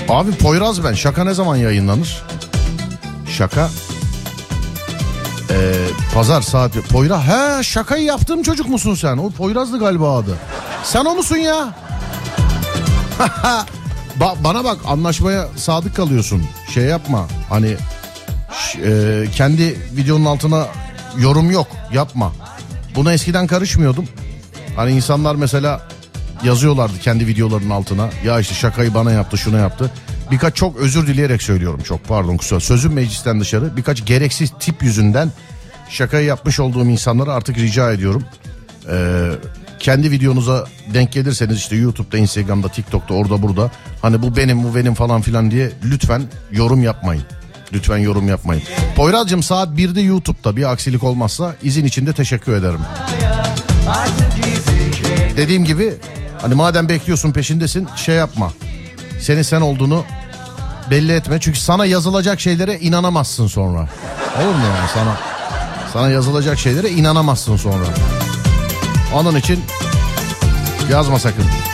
Abi Poyraz ben. Şaka ne zaman yayınlanır? Şaka. Pazar saati. Poyraz. He, şakayı yaptığım çocuk musun sen? O Poyraz'dı galiba adı. Sen o musun ya? Bana bak, anlaşmaya sadık kalıyorsun. Şey yapma. Hani kendi videonun altına yorum yok. Yapma. Buna eskiden karışmıyordum. Hani insanlar mesela yazıyorlardı kendi videolarının altına. Ya işte şakayı bana yaptı, şuna yaptı. Birkaç, çok özür dileyerek söylüyorum, çok pardon, kusura. Sözüm meclisten dışarı. Birkaç gereksiz tip yüzünden şakayı yapmış olduğum insanlara artık rica ediyorum. Kendi videonuza denk gelirseniz işte YouTube'da, Instagram'da, TikTok'ta, orada burada. Hani bu benim falan filan diye lütfen yorum yapmayın. Lütfen yorum yapmayın. Poyraz'cığım saat 1'de YouTube'da, bir aksilik olmazsa izin için de teşekkür ederim. Dediğim gibi hani madem bekliyorsun, peşindesin, şey yapma. Senin sen olduğunu belli etme. Çünkü sana yazılacak şeylere inanamazsın sonra. Olur mu yani, sana yazılacak şeylere inanamazsın sonra. Onun için yazma sakın.